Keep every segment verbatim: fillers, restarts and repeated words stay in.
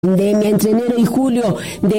Pandemia. Entre enero y julio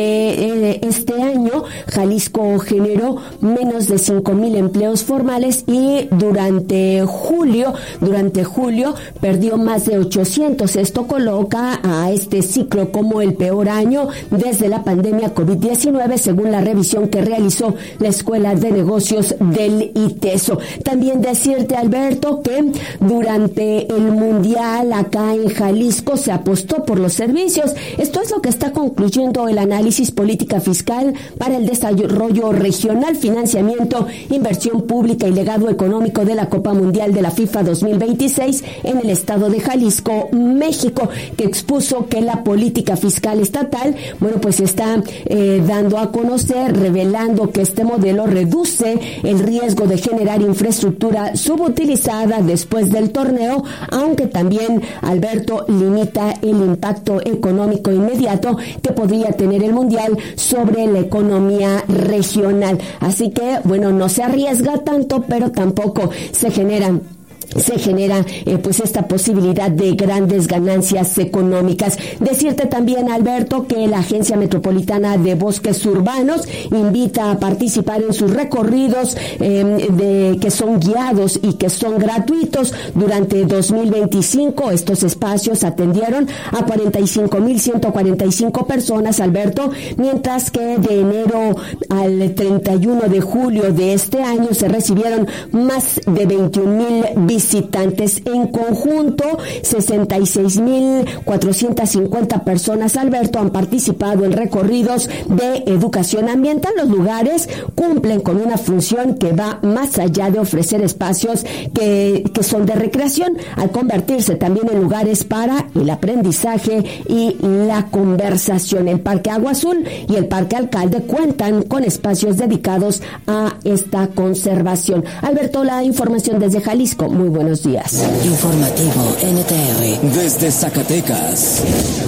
de eh, este año, Jalisco generó menos de cinco mil empleos formales y durante julio, durante julio perdió más de ochocientos. Esto coloca a este ciclo como el peor año desde la pandemia COVID diecinueve, según la revisión que realizó la Escuela de Negocios del ITESO. También decirte, Alberto, que durante el Mundial acá en Jalisco se apostó por los servicios. Esto es lo que está concluyendo el análisis política fiscal para el desarrollo regional, financiamiento, inversión pública y legado económico de la Copa Mundial de la FIFA dos mil veintiséis en el estado de Jalisco, México, que expuso que la política fiscal estatal, bueno, pues está eh, dando a conocer, revelando que este modelo reduce el riesgo de generar infraestructura subutilizada después del torneo, aunque también, Alberto, limita el impacto económico inmediato que podría tener el Mundial sobre la economía regional. Así que, bueno, no se arriesga tanto, pero tampoco se generan se genera eh, pues esta posibilidad de grandes ganancias económicas. Decirte también, Alberto, que la Agencia Metropolitana de Bosques Urbanos invita a participar en sus recorridos eh, de que son guiados y que son gratuitos durante dos mil veinticinco. Estos espacios atendieron a cuarenta y cinco mil ciento cuarenta y cinco personas, Alberto, mientras que de enero al treinta y uno de julio de este año se recibieron más de veintiún mil visitas. Visitantes. En conjunto, sesenta y seis mil cuatrocientas cincuenta personas, Alberto, han participado en recorridos de educación ambiental. Los lugares cumplen con una función que va más allá de ofrecer espacios que, que son de recreación, al convertirse también en lugares para el aprendizaje y la conversación. El Parque Agua Azul y el Parque Alcalde cuentan con espacios dedicados a esta conservación. Alberto, la información desde Jalisco. Muy buenos días. Informativo N T R. Desde Zacatecas.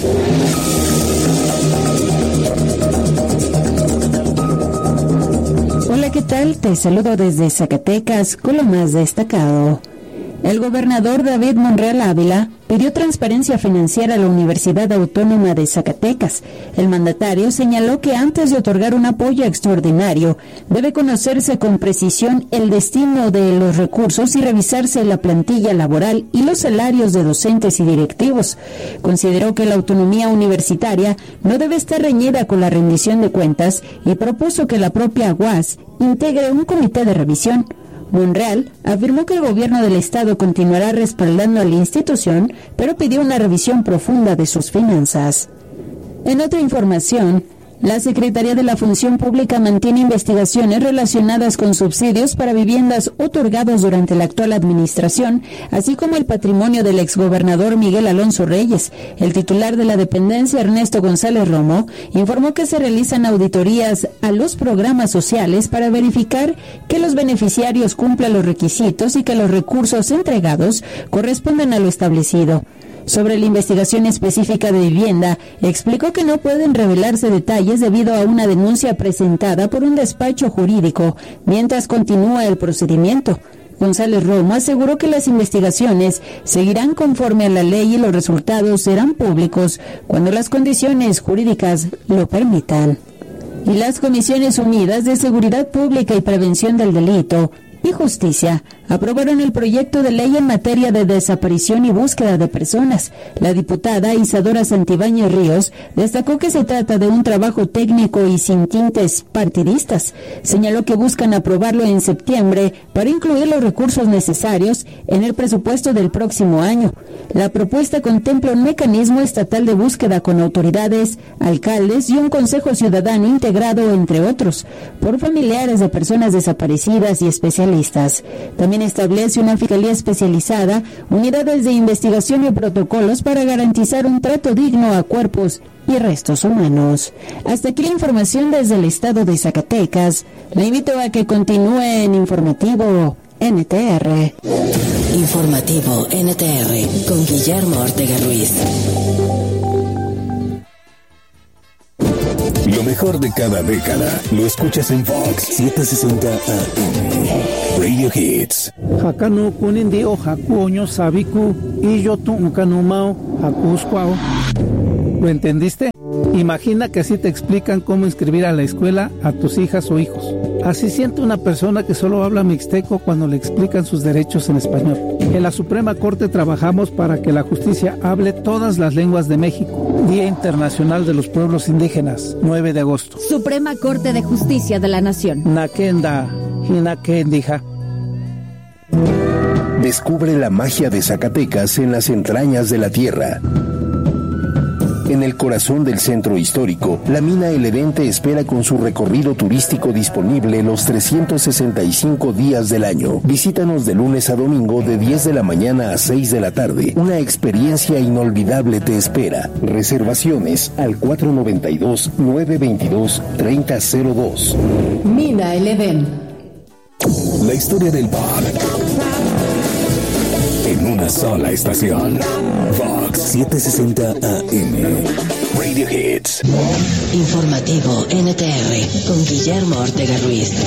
Hola, ¿qué tal? Te saludo desde Zacatecas con lo más destacado. El gobernador David Monreal Ávila pidió transparencia financiera a la Universidad Autónoma de Zacatecas. El mandatario señaló que antes de otorgar un apoyo extraordinario, debe conocerse con precisión el destino de los recursos y revisarse la plantilla laboral y los salarios de docentes y directivos. Consideró que la autonomía universitaria no debe estar reñida con la rendición de cuentas y propuso que la propia U A S integre un comité de revisión. Monreal afirmó que el gobierno del estado continuará respaldando a la institución, pero pidió una revisión profunda de sus finanzas. En otra información, la Secretaría de la Función Pública mantiene investigaciones relacionadas con subsidios para viviendas otorgados durante la actual administración, así como el patrimonio del exgobernador Miguel Alonso Reyes. El titular de la dependencia, Ernesto González Romo, informó que se realizan auditorías a los programas sociales para verificar que los beneficiarios cumplan los requisitos y que los recursos entregados corresponden a lo establecido. Sobre la investigación específica de vivienda, explicó que no pueden revelarse detalles debido a una denuncia presentada por un despacho jurídico, mientras continúa el procedimiento. González Romo aseguró que las investigaciones seguirán conforme a la ley y los resultados serán públicos cuando las condiciones jurídicas lo permitan. Y las Comisiones Unidas de Seguridad Pública y Prevención del Delito y Justicia aprobaron el proyecto de ley en materia de desaparición y búsqueda de personas. La diputada Isadora Santibáñez Ríos destacó que se trata de un trabajo técnico y sin tintes partidistas. Señaló que buscan aprobarlo en septiembre para incluir los recursos necesarios en el presupuesto del próximo año. La propuesta contempla un mecanismo estatal de búsqueda con autoridades, alcaldes y un consejo ciudadano integrado, entre otros, por familiares de personas desaparecidas y especialistas. También establece una fiscalía especializada, unidades de investigación y protocolos para garantizar un trato digno a cuerpos y restos humanos. Hasta aquí la información desde el estado de Zacatecas. Le invito a que continúe en Informativo N T R. Informativo N T R con Guillermo Ortega Ruiz. Lo mejor de cada década lo escuchas en Fox setecientos sesenta A M. Radio Hits. Hakano kunindi o hakuoño sabiku y yo tunca no mao hakusquao. ¿Lo entendiste? Imagina que así te explican cómo inscribir a la escuela a tus hijas o hijos. Así siente una persona que solo habla mixteco cuando le explican sus derechos en español. En la Suprema Corte trabajamos para que la justicia hable todas las lenguas de México. Día Internacional de los Pueblos Indígenas, nueve de agosto. Suprema Corte de Justicia de la Nación. Nakenda, Hinakendija. Descubre la magia de Zacatecas en las entrañas de la tierra. En el corazón del centro histórico, la mina El Edén te espera con su recorrido turístico disponible los trescientos sesenta y cinco días del año. Visítanos de lunes a domingo de diez de la mañana a seis de la tarde. Una experiencia inolvidable te espera. Reservaciones al cuatro noventa y dos, nueve veintidós, treinta cero dos. Mina El Edén. La historia del pop en una sola estación. Vox setecientos sesenta A M. Radio Hits. Informativo N T R con Guillermo Ortega Ruiz.